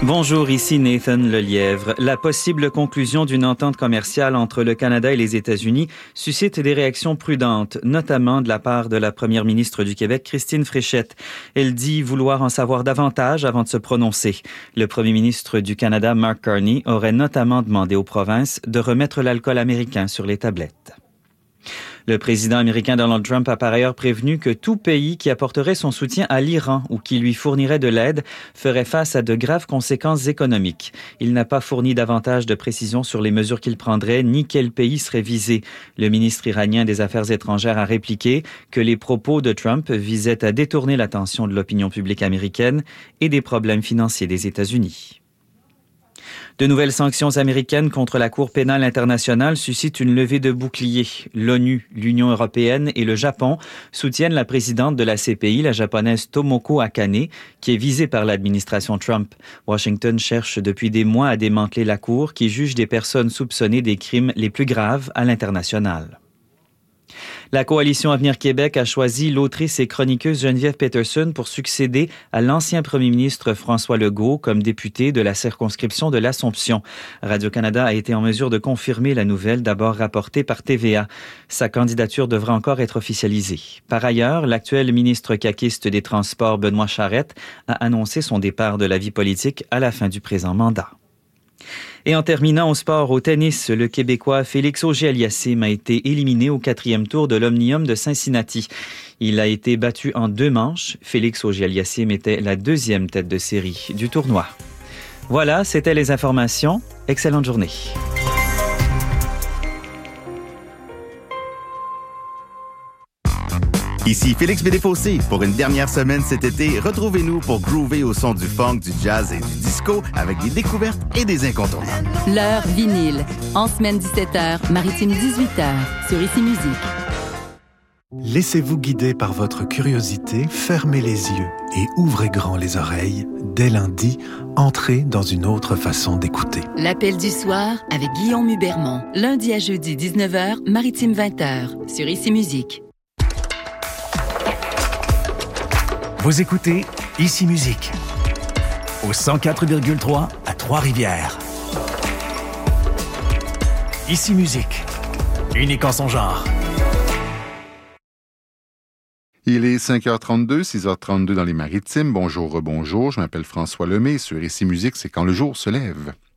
Bonjour, ici Nathan Lelièvre. La possible conclusion d'une entente commerciale entre le Canada et les États-Unis suscite des réactions prudentes, notamment de la part de la première ministre du Québec, Christine Fréchette. Elle dit vouloir en savoir davantage avant de se prononcer. Le premier ministre du Canada, Mark Carney, aurait notamment demandé aux provinces de remettre l'alcool américain sur les tablettes. Le président américain Donald Trump a par ailleurs prévenu que tout pays qui apporterait son soutien à l'Iran ou qui lui fournirait de l'aide ferait face à de graves conséquences économiques. Il n'a pas fourni davantage de précisions sur les mesures qu'il prendrait ni quel pays serait visé. Le ministre iranien des Affaires étrangères a répliqué que les propos de Trump visaient à détourner l'attention de l'opinion publique américaine et des problèmes financiers des États-Unis. De nouvelles sanctions américaines contre la Cour pénale internationale suscitent une levée de boucliers. L'ONU, l'Union européenne et le Japon soutiennent la présidente de la CPI, la japonaise Tomoko Akane, qui est visée par l'administration Trump. Washington cherche depuis des mois à démanteler la Cour qui juge des personnes soupçonnées des crimes les plus graves à l'international. La coalition Avenir Québec a choisi l'autrice et chroniqueuse Geneviève Peterson pour succéder à l'ancien premier ministre François Legault comme député de la circonscription de l'Assomption. Radio-Canada a été en mesure de confirmer la nouvelle d'abord rapportée par TVA. Sa candidature devra encore être officialisée. Par ailleurs, l'actuel ministre caquiste des Transports, Benoît Charette, a annoncé son départ de la vie politique à la fin du présent mandat. Et en terminant au sport, au tennis, le Québécois Félix Auger-Aliassime a été éliminé au 4e tour de l'Omnium de Cincinnati. Il a été battu en 2 manches. Félix Auger-Aliassime était la 2e tête de série du tournoi. Voilà, c'était les informations. Excellente journée. Ici Félix Bédéfossé. Pour une dernière semaine cet été, retrouvez-nous pour groover au son du funk, du jazz et du disco avec des découvertes et des incontournables. L'heure vinyle. En semaine 17h, maritime 18h, sur Ici Musique. Laissez-vous guider par votre curiosité, fermez les yeux et ouvrez grand les oreilles. Dès lundi, entrez dans une autre façon d'écouter. L'appel du soir avec Guillaume Hubermont. Lundi à jeudi 19h, maritime 20h, sur Ici Musique. Vous écoutez Ici Musique, au 104,3 à Trois-Rivières. Ici Musique, unique en son genre. Il est 5h32, 6h32 dans les Maritimes. Bonjour, rebonjour. Je m'appelle François Lemay. Sur Ici Musique, c'est quand le jour se lève.